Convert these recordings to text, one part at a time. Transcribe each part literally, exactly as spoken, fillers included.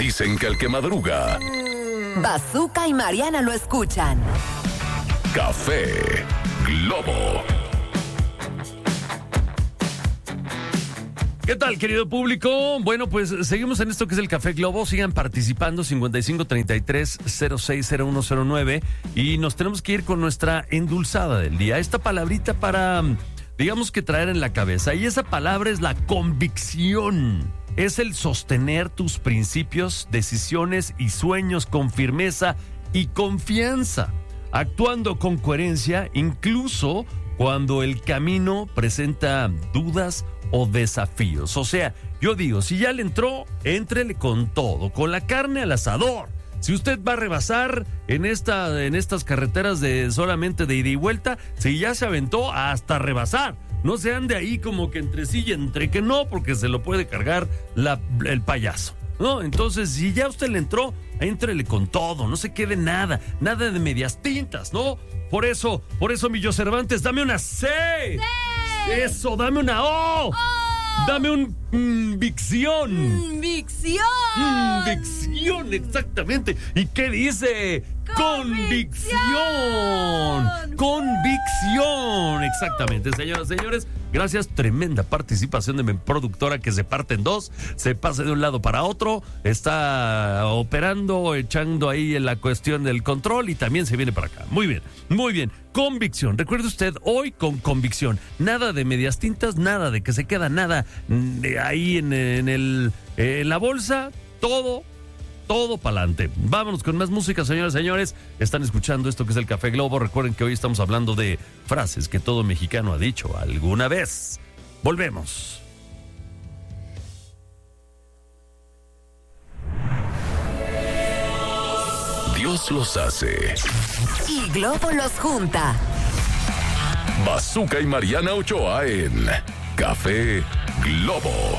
Dicen que el que madruga. Bazooka y Mariana lo escuchan. Café Globo. ¿Qué tal, querido público? Bueno, pues seguimos en esto que es el Café Globo. Sigan participando, cincuenta y cinco treinta y tres cero seis cero uno cero nueve. Y nos tenemos que ir con nuestra endulzada del día. Esta palabrita para, digamos que traer en la cabeza. Y esa palabra es la convicción. Es el sostener tus principios, decisiones y sueños con firmeza y confianza. Actuando con coherencia, incluso cuando el camino presenta dudas o desafíos. O sea, yo digo, si ya le entró, éntrele con todo, con la carne al asador. Si usted va a rebasar en, esta, en estas carreteras de solamente de ida y vuelta, si ya se aventó hasta rebasar. No se ande ahí como que entre sí y entre que no, porque se lo puede cargar la, el payaso, ¿no? Entonces, si ya usted le entró, éntrele con todo, no se quede nada, nada de medias tintas, ¿no? Por eso, por eso, mi yo Cervantes, dame una C. ¡Sí! Eso, dame una O. ¡Oh! Dame un mm, vicción. Mm, ¡Vicción! Mm, vicción, exactamente. ¿Y qué dice? Convicción. Convicción. Convicción, exactamente, señoras y señores. Gracias, tremenda participación de mi productora que se parte en dos, se pasa de un lado para otro, está operando, echando ahí en la cuestión del control y también se viene para acá. Muy bien, muy bien. Convicción. Recuerde usted, hoy con convicción. Nada de medias tintas, nada de que se queda nada de ahí en, en, el, en la bolsa, todo. Todo para adelante. Vámonos con más música, señoras y señores. Están escuchando esto que es el Café Globo. Recuerden que hoy estamos hablando de frases que todo mexicano ha dicho alguna vez. Volvemos. Dios los hace. Y Globo los junta. Bazooka y Mariana Ochoa en Café Globo.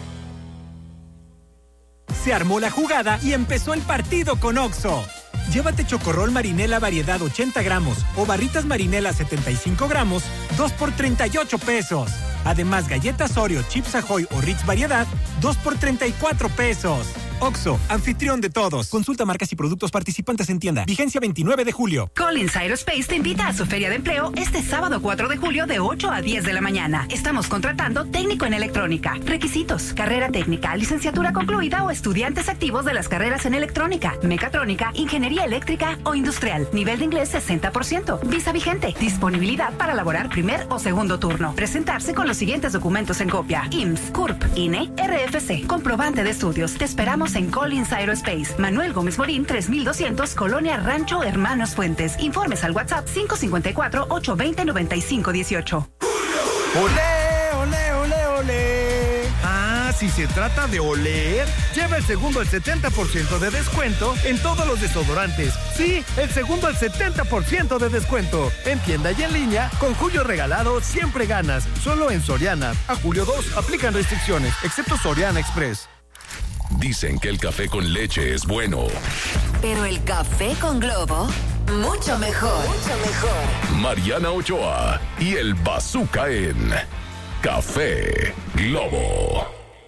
Se armó la jugada y empezó el partido con Oxxo. Llévate chocorrol marinela variedad ochenta gramos o barritas marinela setenta y cinco gramos, dos por treinta y ocho pesos. Además, galletas Oreo, Chips Ahoy o Ritz variedad, dos por treinta y cuatro pesos. Oxxo, anfitrión de todos. Consulta marcas y productos participantes en tienda. Vigencia veintinueve de julio. Collins Aerospace te invita a su feria de empleo este sábado cuatro de julio de ocho a diez de la mañana. Estamos contratando técnico en electrónica. Requisitos: carrera técnica, licenciatura concluida o estudiantes activos de las carreras en electrónica, mecatrónica, ingeniería eléctrica o industrial. Nivel de inglés sesenta por ciento. Visa vigente. Disponibilidad para laborar primer o segundo turno. Presentarse con los siguientes documentos en copia: I M S S, C U R P, I N E, R F C. Comprobante de estudios. Te esperamos en Collins Aerospace. Manuel Gómez Morín, tres mil doscientos, Colonia Rancho Hermanos Fuentes. Informes al WhatsApp cinco cinco cuatro, ocho dos cero, nueve cinco uno ocho. ¡Olé, olé, olé, olé! Ah, si se trata de oler, lleva el segundo al setenta por ciento de descuento en todos los desodorantes. Sí, el segundo al setenta por ciento de descuento. En tienda y en línea, con Julio Regalado siempre ganas. Solo en Soriana. A julio dos aplican restricciones, excepto Soriana Express. Dicen que el café con leche es bueno. Pero el café con Globo, mucho mejor. Mucho mejor. Mariana Ochoa y el Bazooka en Café Globo.